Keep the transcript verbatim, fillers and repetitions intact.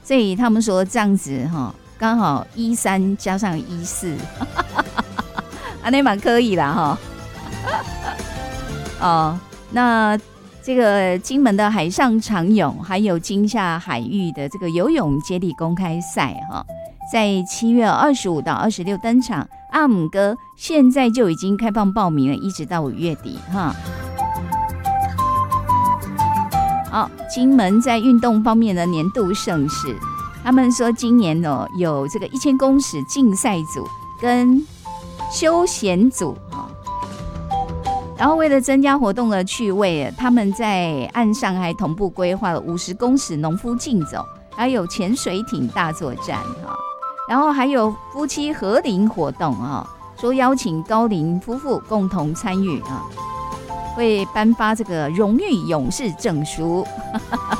所以他们说这样子哈，刚好一三加上一四，啊，那蛮可以啦哈。哦，那这个金门的海上长泳，还有金厦海域的这个游泳接力公开赛哈，在七月二十五到二十六登场。阿姆哥现在就已经开放报名了，一直到五月底哈。好，金门在运动方面的年度盛事，他们说今年哦有这个一千公尺竞赛组跟休闲组啊。然后为了增加活动的趣味，他们在岸上还同步规划了五十公尺农夫竞走，还有潜水艇大作战哈。然后还有夫妻合龄活动啊，说邀请高龄夫妇共同参与啊，会颁发这个荣誉勇士证书。